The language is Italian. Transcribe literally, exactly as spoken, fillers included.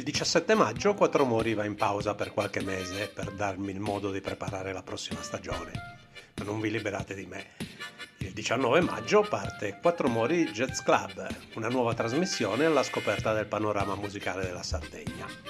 diciassette maggio Quattro Mori va in pausa per qualche mese per darmi il modo di preparare la prossima stagione. Ma non vi liberate di me. Il diciannove maggio parte Quattro Mori Jazz Club, una nuova trasmissione alla scoperta del panorama musicale della Sardegna.